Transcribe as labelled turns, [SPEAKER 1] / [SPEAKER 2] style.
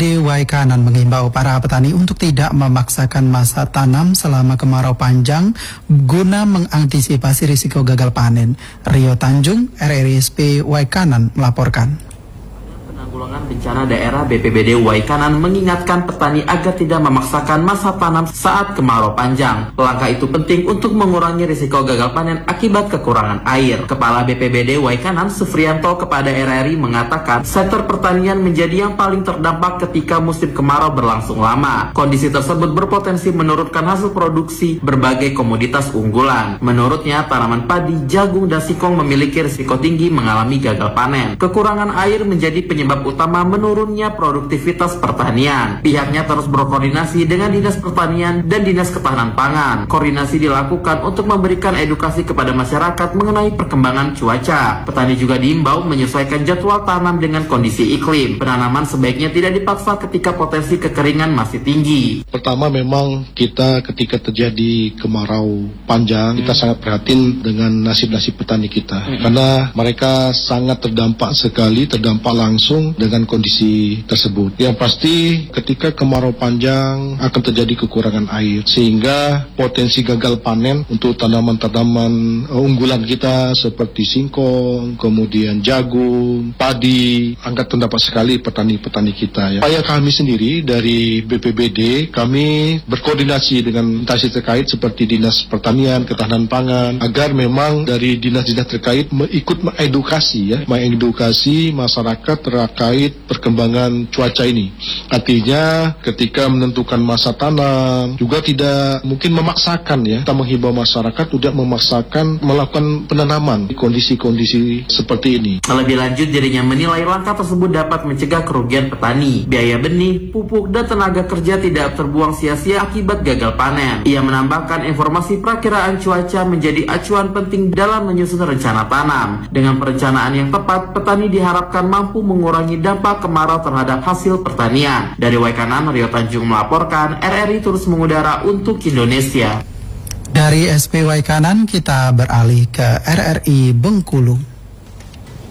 [SPEAKER 1] Waikanan mengimbau para petani untuk tidak memaksakan masa tanam selama kemarau panjang guna mengantisipasi risiko gagal panen. Rio Tanjung, RRISP Waikanan melaporkan.
[SPEAKER 2] Penanggulangan Bencana Daerah BPBD Waikanan mengingatkan petani agar tidak memaksakan masa tanam saat kemarau panjang. Langkah itu penting untuk mengurangi risiko gagal panen akibat kekurangan air. Kepala BPBD Waikanan Sufrianto kepada RRI mengatakan sektor pertanian menjadi yang paling terdampak ketika musim kemarau berlangsung lama. Kondisi tersebut berpotensi menurunkan hasil produksi berbagai komoditas unggulan. Menurutnya, tanaman padi, jagung, dan singkong memiliki risiko tinggi mengalami gagal panen. Kekurangan air menjadi penyebab utama menurunnya produktivitas pertanian. Pihaknya terus berkoordinasi dengan Dinas Pertanian dan Dinas Ketahanan Pangan. Koordinasi dilakukan untuk memberikan edukasi kepada masyarakat mengenai perkembangan cuaca. Petani juga diimbau menyesuaikan jadwal tanam dengan kondisi iklim. Penanaman sebaiknya tidak dipaksa ketika potensi kekeringan masih tinggi.
[SPEAKER 3] Pertama, memang kita ketika terjadi kemarau panjang, kita sangat prihatin dengan nasib-nasib petani kita. Karena mereka sangat terdampak sekali, terdampak langsung dengan kondisi tersebut. Yang pasti ketika kemarau panjang akan terjadi kekurangan air, sehingga potensi gagal panen untuk tanaman-tanaman unggulan kita seperti singkong, kemudian jagung, padi, akan terdampak sekali petani-petani kita. Ya. Upaya kami sendiri dari BPBD, kami berkoordinasi dengan instansi terkait seperti Dinas Pertanian, Ketahanan Pangan, agar memang dari dinas-dinas terkait ikut mengedukasi masyarakat terkait perkembangan cuaca ini. Artinya ketika menentukan masa tanam juga tidak mungkin memaksakan, ya. Kita menghimbau masyarakat tidak memaksakan melakukan penanaman di kondisi-kondisi seperti ini.
[SPEAKER 2] Lebih lanjut, dirinya menilai langkah tersebut dapat mencegah kerugian petani. Biaya benih, pupuk, dan tenaga kerja tidak terbuang sia-sia akibat gagal panen. Ia menambahkan informasi perakiraan cuaca menjadi acuan penting dalam menyusun rencana tanam. Dengan perencanaan yang tepat, petani diharapkan mampu mengurangi dampak kemarau terhadap hasil pertanian. Dari Waikanan, Rio Tanjung melaporkan. RRI terus mengudara untuk Indonesia.
[SPEAKER 1] Dari SP Waikanan kita beralih ke RRI Bengkulu.